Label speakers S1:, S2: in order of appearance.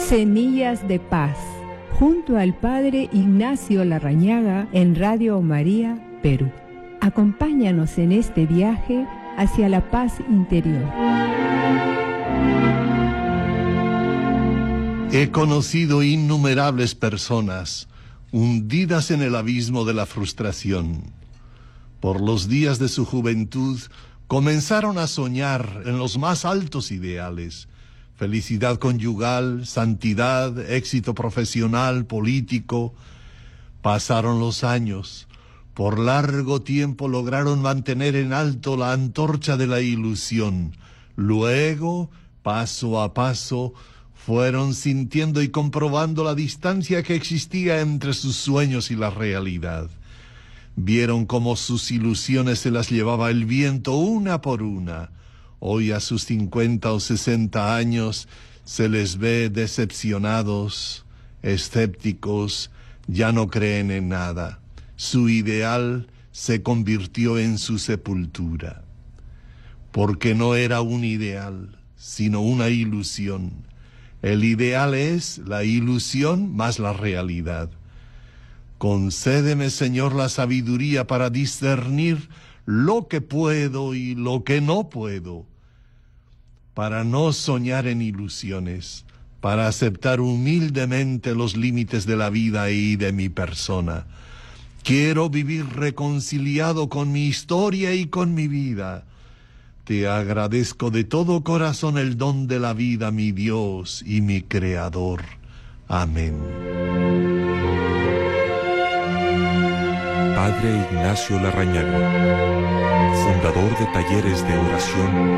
S1: Semillas de Paz, junto al Padre Ignacio Larrañaga en Radio María, Perú. Acompáñanos en este viaje hacia la paz interior.
S2: He conocido innumerables personas hundidas en el abismo de la frustración. Por los días de su juventud comenzaron a soñar en los más altos ideales: felicidad conyugal, santidad, éxito profesional, político. Pasaron los años. Por largo tiempo lograron mantener en alto la antorcha de la ilusión. Luego, paso a paso, fueron sintiendo y comprobando la distancia que existía entre sus sueños y la realidad. Vieron cómo sus ilusiones se las llevaba el viento una por una. Hoy, a sus 50 o 60 años, se les ve decepcionados, escépticos, ya no creen en nada. Su ideal se convirtió en su sepultura. Porque no era un ideal, sino una ilusión. El ideal es la ilusión más la realidad. Concédeme, Señor, la sabiduría para discernir lo que puedo y lo que no puedo, para no soñar en ilusiones, para aceptar humildemente los límites de la vida y de mi persona. Quiero vivir reconciliado con mi historia y con mi vida. Te agradezco de todo corazón el don de la vida, mi Dios y mi Creador. Amén.
S3: Padre Ignacio Larrañaga, fundador de talleres de oración